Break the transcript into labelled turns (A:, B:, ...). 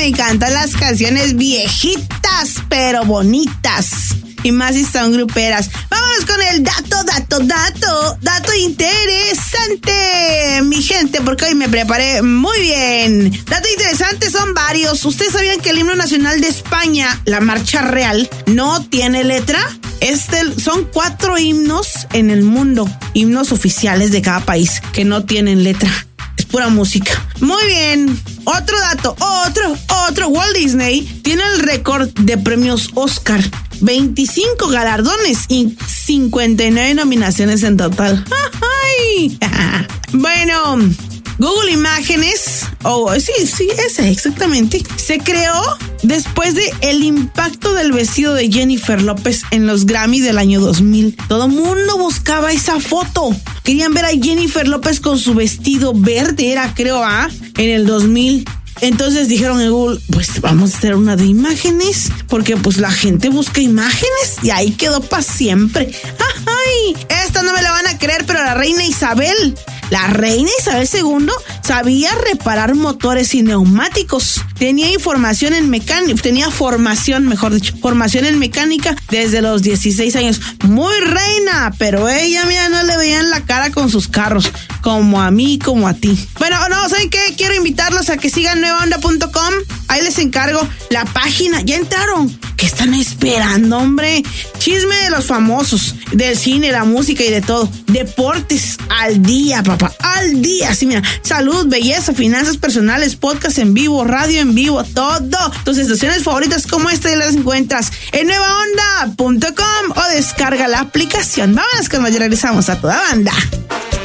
A: me encantan las canciones viejitas, pero bonitas. Y más si son gruperas. Vámonos con el dato interesante, mi gente, porque hoy me preparé muy bien. Dato interesante son varios. ¿Ustedes sabían que el himno nacional de España, la marcha real, no tiene letra? Son 4 himnos en el mundo, himnos oficiales de cada país, que no tienen letra. Es pura música. Muy bien. Otro dato, otro. Walt Disney tiene el récord de premios Oscar. 25 galardones y 59 nominaciones en total. ¡Ay! Bueno, Google Imágenes, sí, esa exactamente, se creó después de el impacto del vestido de Jennifer López en los Grammy del año 2000. Todo mundo buscaba esa foto. Querían ver a Jennifer López con su vestido verde, era creo, en el 2000. Entonces dijeron en Google, pues vamos a hacer una de imágenes, porque pues la gente busca imágenes y ahí quedó para siempre. ¡Ay! Esta no me la van a creer, pero la reina Isabel II sabía reparar motores y neumáticos. Tenía formación en mecánica desde los 16 años. Muy reina, pero ella, mira, no le veían la cara con sus carros, como a mí, como a ti. Bueno, no, ¿saben qué? Quiero invitarlos a que sigan nuevaonda.com. Ahí les encargo la página. ¿Ya entraron? ¿Qué están esperando, hombre? Chisme de los famosos, del cine, la música y de todo. Deportes al día, papá, al día. Sí, mira, salud, belleza, finanzas personales, podcast en vivo, radio en vivo, todo. Tus estaciones favoritas como esta las encuentras en nuevaonda.com o descarga la aplicación. Vámonos cuando ya regresamos a toda banda.